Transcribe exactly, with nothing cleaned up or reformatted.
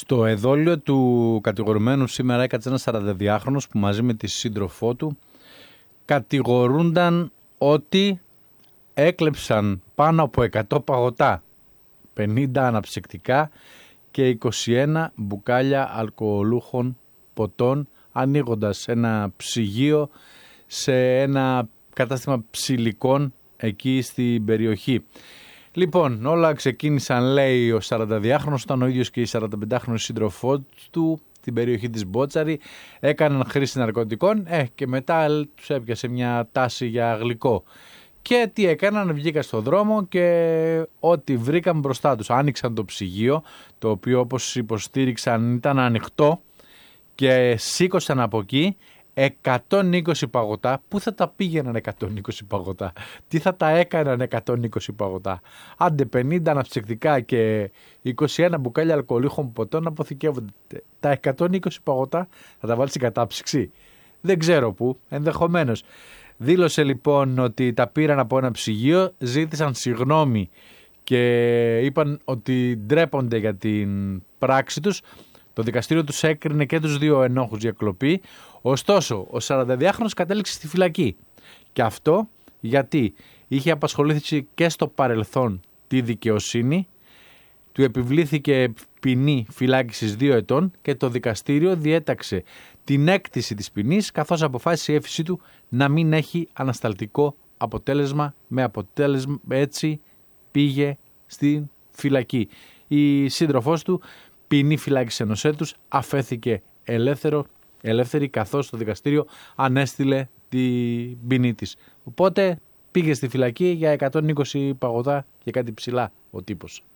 Στο εδόλιο του κατηγορουμένου σήμερα έκατσε ένας σαρανταδυάχρονος που μαζί με τη σύντροφό του κατηγορούνταν ότι έκλεψαν πάνω από εκατό παγωτά, πενήντα αναψυκτικά και είκοσι ένα μπουκάλια αλκοολούχων ποτών, ανοίγοντας ένα ψυγείο σε ένα κατάστημα ψηλικών εκεί στην περιοχή. Λοιπόν, όλα ξεκίνησαν, λέει, ο σαρανταδυάχρονος, ήταν ο ίδιος και η σαρανταπεντάχρονος σύντροφό του, την περιοχή της Μπότσαρη, έκαναν χρήση ναρκωτικών ε, και μετά τους έπιασε μια τάση για γλυκό. Και τι έκαναν, βγήκαν στον δρόμο και ό,τι βρήκαν μπροστά τους. Άνοιξαν το ψυγείο, το οποίο όπως υποστήριξαν ήταν ανοιχτό και σήκωσαν από εκεί εκατόν είκοσι παγωτά. Πού θα τα πήγαιναν εκατόν είκοσι παγωτά, τι θα τα έκαναν εκατόν είκοσι παγωτά? Άντε πενήντα αναψυκτικά και είκοσι ένα μπουκάλια αλκοολούχων ποτών αποθηκεύονται. Τα εκατόν είκοσι παγωτά θα τα βάλεις στην κατάψυξη? Δεν ξέρω πού, ενδεχομένως. Δήλωσε λοιπόν ότι τα πήραν από ένα ψυγείο, ζήτησαν συγγνώμη και είπαν ότι ντρέπονται για την πράξη τους. Το δικαστήριο τους έκρινε και τους δύο ενόχους για κλοπή. Ωστόσο, ο σαρανταδυάχρονος κατέληξε στη φυλακή. Και αυτό γιατί είχε απασχολήσει και στο παρελθόν τη δικαιοσύνη, του επιβλήθηκε ποινή φυλάκισης δύο ετών και το δικαστήριο διέταξε την έκτηση της ποινής, καθώς αποφάσισε η έφυσή του να μην έχει ανασταλτικό αποτέλεσμα, με αποτέλεσμα έτσι πήγε στην φυλακή. Η σύντροφός του, ποινή φυλάκισης ενός έτους, αφέθηκε ελεύθερο, ελεύθερη, καθώς το δικαστήριο ανέστηλε την ποινή της. Οπότε πήγε στη φυλακή για εκατόν είκοσι παγωτά και κάτι ψηλά ο τύπος.